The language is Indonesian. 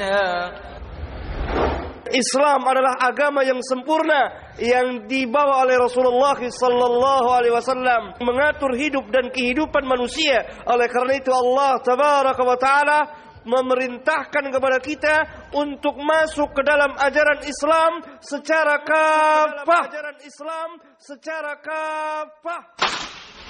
Islam adalah agama yang sempurna yang dibawa oleh Rasulullah sallallahu alaihi wasallam mengatur hidup dan kehidupan manusia. Oleh karena itu Allah tabaraka wa taala memerintahkan kepada kita untuk masuk ke dalam ajaran Islam secara kafah.